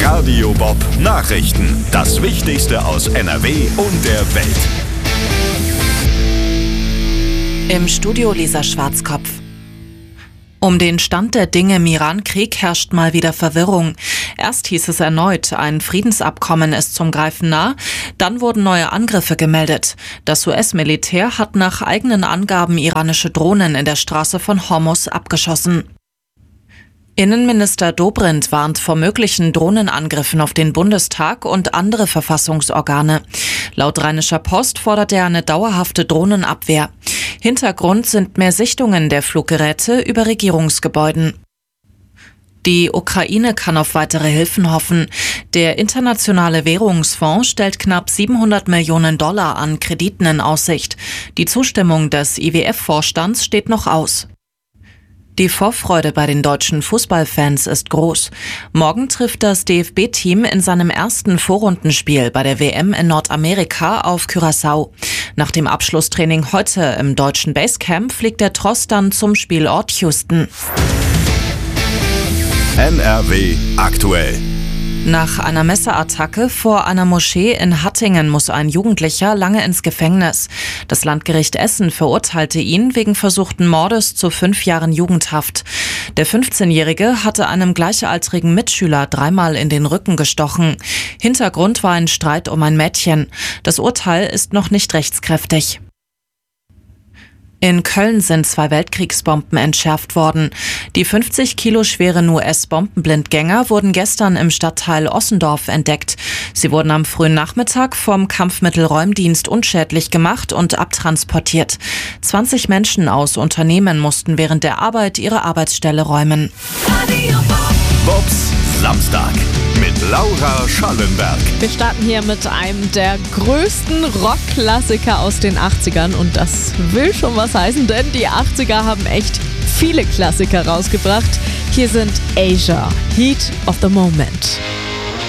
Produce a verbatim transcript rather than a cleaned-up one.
Radio Bob Nachrichten. Das Wichtigste aus N R W und der Welt. Im Studio Lisa Schwarzkopf. Um den Stand der Dinge im Iran-Krieg herrscht mal wieder Verwirrung. Erst hieß es erneut, ein Friedensabkommen ist zum Greifen nah. Dann wurden neue Angriffe gemeldet. Das U S-Militär hat nach eigenen Angaben iranische Drohnen in der Straße von Hormuz abgeschossen. Innenminister Dobrindt warnt vor möglichen Drohnenangriffen auf den Bundestag und andere Verfassungsorgane. Laut Rheinischer Post fordert er eine dauerhafte Drohnenabwehr. Hintergrund sind mehr Sichtungen der Fluggeräte über Regierungsgebäuden. Die Ukraine kann auf weitere Hilfen hoffen. Der Internationale Währungsfonds stellt knapp siebenhundert Millionen Dollar an Krediten in Aussicht. Die Zustimmung des I W F-Vorstands steht noch aus. Die Vorfreude bei den deutschen Fußballfans ist groß. Morgen trifft das D F B-Team in seinem ersten Vorrundenspiel bei der W M in Nordamerika auf Curaçao. Nach dem Abschlusstraining heute im deutschen Basecamp fliegt der Tross dann zum Spielort Houston. N R W aktuell. Nach einer Messerattacke vor einer Moschee in Hattingen muss ein Jugendlicher lange ins Gefängnis. Das Landgericht Essen verurteilte ihn wegen versuchten Mordes zu fünf Jahren Jugendhaft. Der fünfzehnjährige hatte einem gleichaltrigen Mitschüler dreimal in den Rücken gestochen. Hintergrund war ein Streit um ein Mädchen. Das Urteil ist noch nicht rechtskräftig. In Köln sind zwei Weltkriegsbomben entschärft worden. Die fünfzig Kilo schweren U S-Bombenblindgänger wurden gestern im Stadtteil Ossendorf entdeckt. Sie wurden am frühen Nachmittag vom Kampfmittelräumdienst unschädlich gemacht und abtransportiert. zwanzig Menschen aus Unternehmen mussten während der Arbeit ihre Arbeitsstelle räumen. Bobs Samstag mit Laura Schallenberg. Wir starten hier mit einem der größten Rockklassiker aus den achtzigern und das will schon was heißen, denn die achtziger haben echt viele Klassiker rausgebracht. Hier sind Asia, Heat of the Moment.